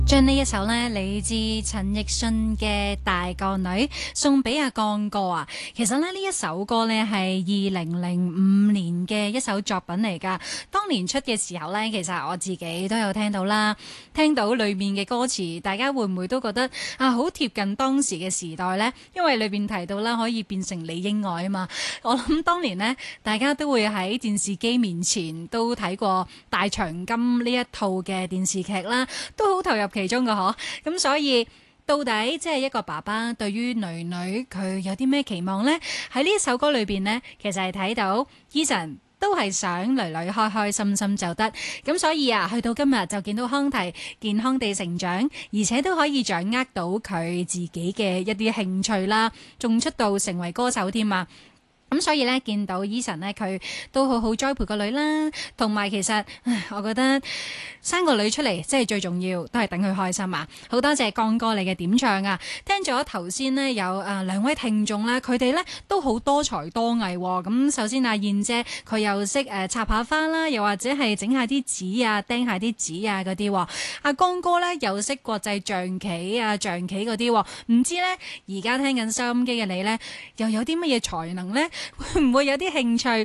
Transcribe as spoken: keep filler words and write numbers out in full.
將呢一首呢嚟自陳奕迅嘅《大個女》送俾阿江哥啊！其實咧呢一首歌呢係二零零五年嘅一首作品嚟㗎。當年出嘅時候呢，其實我自己都有聽到啦，聽到裏面嘅歌詞，大家會唔會都覺得啊好貼近當時嘅時代呢？因為裏邊提到啦，可以變成李英愛啊嘛。我諗當年呢，大家都會喺電視機面前都睇過《大長今》呢一套嘅電視劇啦，都好投入其中嘅嗬。咁所以到底即係一個爸爸對於女女佢有啲咩期望呢？喺呢一首歌裏邊呢，其實係睇到 Eason 都係想女女開開心心就得。咁所以啊，去到今日就見到康提健康地成長，而且都可以掌握到佢自己嘅一啲興趣啦，仲出道成為歌手添啊！咁所以咧，見到 Eason 咧，佢都好好栽培個女啦，同埋其實，我覺得生個女出嚟，即係最重要，都係等佢開心啊！好多謝江哥你嘅點唱啊！聽咗頭先呢，有誒兩位聽眾咧，佢哋咧都好多才多藝喎。咁首先阿燕姐佢又識誒插下花啦，又或者係整下啲紙啊、釘下啲紙啊嗰啲。阿江哥咧又識國際象棋啊、象棋嗰啲。唔知咧而家聽緊收音機嘅你咧，又有啲乜嘢才能咧？會唔會有啲興趣